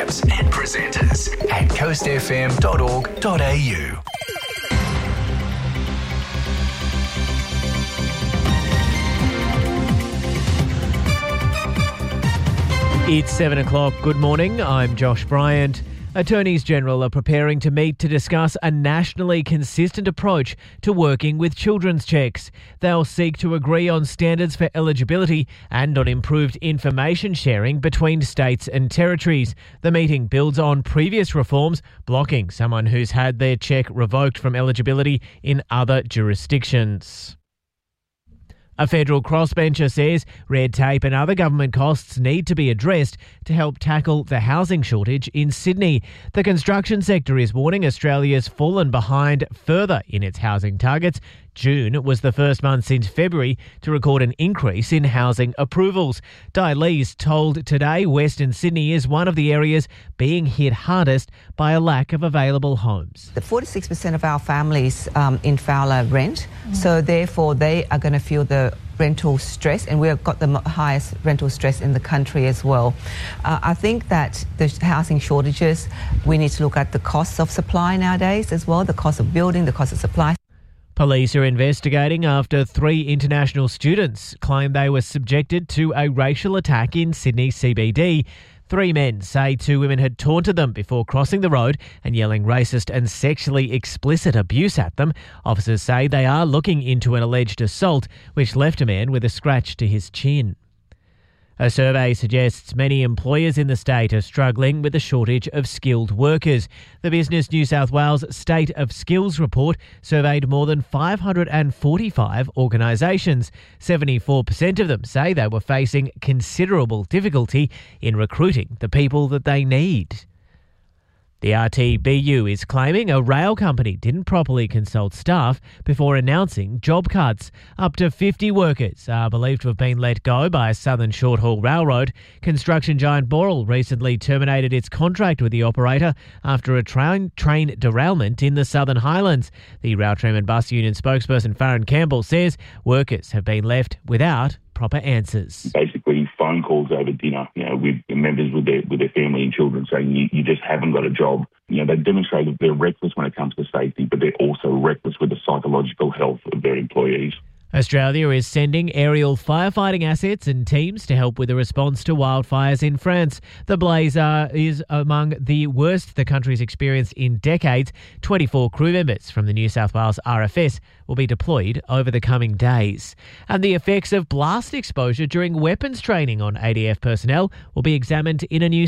apps and presenters at coastfm.org.au. It's 7 o'clock. Good morning. I'm Josh Bryant. Attorneys General are preparing to meet to discuss a nationally consistent approach to working with children's checks. They'll seek to agree on standards for eligibility and on improved information sharing between states and territories. The meeting builds on previous reforms blocking someone who's had their check revoked from eligibility in other jurisdictions. A federal crossbencher says red tape and other government costs need to be addressed to help tackle the housing shortage in Sydney. The construction sector is warning Australia's fallen behind further in its housing targets. June was the first month since February to record an increase in housing approvals. Di Lees told Today Western Sydney is one of the areas being hit hardest by a lack of available homes. The 46% of our families in Fowler rent, so therefore they are going to feel the rental stress, and we've got the highest rental stress in the country as well. I think that the housing shortages, we need to look at the costs of supply nowadays as well, the cost of building, the cost of supply. Police are investigating after 3 international students claim they were subjected to a racial attack in Sydney CBD. 3 men say 2 women had taunted them before crossing the road and yelling racist and sexually explicit abuse at them. Officers say they are looking into an alleged assault, which left a man with a scratch to his chin. A survey suggests many employers in the state are struggling with a shortage of skilled workers. The Business New South Wales State of Skills report surveyed more than 545 organisations. 74% of them say they were facing considerable difficulty in recruiting the people that they need. The RTBU is claiming a rail company didn't properly consult staff before announcing job cuts. Up to 50 workers are believed to have been let go by Southern Short Haul Railroad. Construction giant Boral recently terminated its contract with the operator after a train derailment in the Southern Highlands. The Rail Tram and Bus Union spokesperson Farron Campbell says workers have been left without proper answers. Basically, phone calls over dinner, with members with their family and children saying you just haven't got a job. They demonstrate that they're reckless when it comes to safety, but they're also reckless with the psychological health of their employees. Australia is sending aerial firefighting assets and teams to help with the response to wildfires in France. The blaze is among the worst the country's experienced in decades. 24 crew members from the New South Wales RFS will be deployed over the coming days. And the effects of blast exposure during weapons training on ADF personnel will be examined in a new